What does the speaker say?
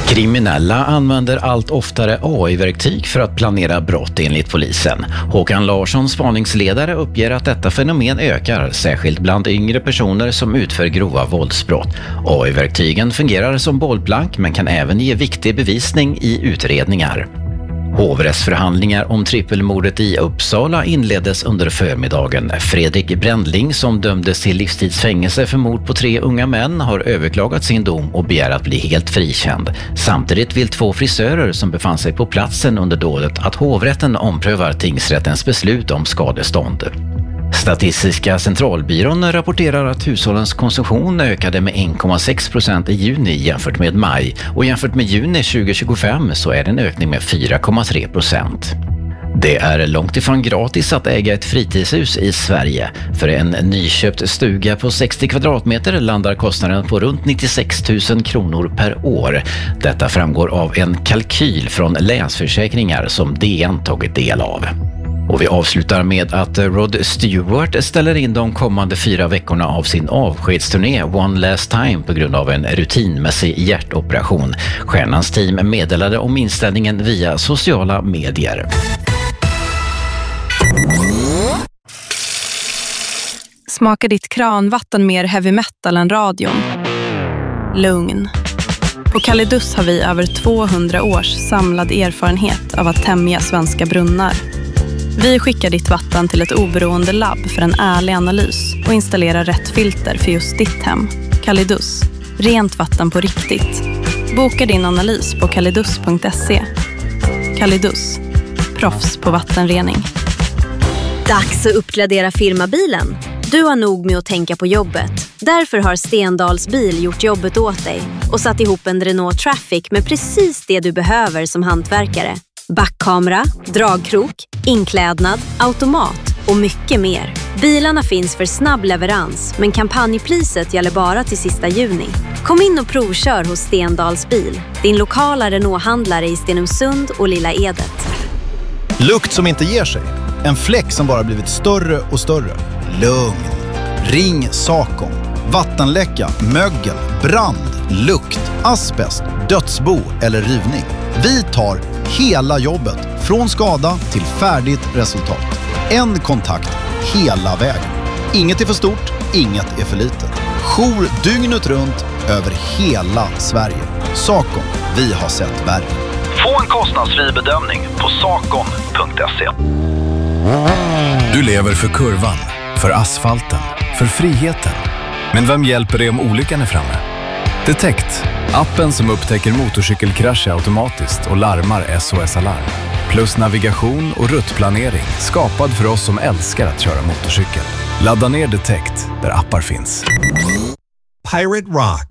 Kriminella använder allt oftare AI-verktyg för att planera brott enligt polisen. Håkan Larsson, spaningsledare, uppger att detta fenomen ökar, särskilt bland yngre personer som utför grova våldsbrott. AI-verktygen fungerar som bollplank men kan även ge viktig bevisning i utredningar. Hovrättsförhandlingar om trippelmordet i Uppsala inleddes under förmiddagen. Fredrik Brändling, som dömdes till livstidsfängelse för mord på 3 unga män, har överklagat sin dom och begär att bli helt frikänd. Samtidigt vill 2 frisörer som befann sig på platsen under dådet att hovrätten omprövar tingsrättens beslut om skadestånd. Statistiska centralbyrån rapporterar att hushållens konsumtion ökade med 1,6% i juni jämfört med maj, och jämfört med juni 2025 så är det en ökning med 4,3%. Det är långt ifrån gratis att äga ett fritidshus i Sverige. För en nyköpt stuga på 60 kvadratmeter landar kostnaden på runt 96 000 kronor per år. Detta framgår av en kalkyl från Länsförsäkringar som DN tagit del av. Och vi avslutar med att Rod Stewart ställer in de kommande 4 veckorna av sin avskedsturné One Last Time på grund av en rutinmässig hjärtoperation. Stjärnans team meddelade om inställningen via sociala medier. Smakar ditt kranvatten mer heavy metal än radion? Lugn. På Kalidus har vi över 200 års samlad erfarenhet av att tämja svenska brunnar. Vi skickar ditt vatten till ett oberoende labb för en ärlig analys och installerar rätt filter för just ditt hem. Kalidus. Rent vatten på riktigt. Boka din analys på kalidus.se. Kalidus. Proffs på vattenrening. Dags att uppgradera firmabilen. Du har nog med att tänka på jobbet. Därför har Stendals bil gjort jobbet åt dig och satt ihop en Renault Traffic med precis det du behöver som hantverkare. Backkamera, dragkrok, inklädnad, automat och mycket mer. Bilarna finns för snabb leverans, men kampanjpriset gäller bara till sista juni. Kom in och provkör hos Stendals bil, din lokala Renault-handlare i Stenungsund och Lilla Edet. Lukt som inte ger sig. En fläck som bara blivit större och större. Lugn. Ring Sakon. Vattenläcka, mögel, brand, lukt, asbest, dödsbo eller rivning. Vi tar hela jobbet från skada till färdigt resultat. En kontakt hela vägen. Inget är för stort, inget är för litet. Jour dygnet runt över hela Sverige. Sakon, vi har sett värre. Få en kostnadsfri bedömning på sakon.se. Du lever för kurvan, för asfalten, för friheten. Men vem hjälper dig om olyckan är framme? Detect, appen som upptäcker motorcykelkrascher automatiskt och larmar SOS-alarm. Plus navigation och ruttplanering, skapad för oss som älskar att köra motorcykel. Ladda ner Detect där appar finns. Pirate Rock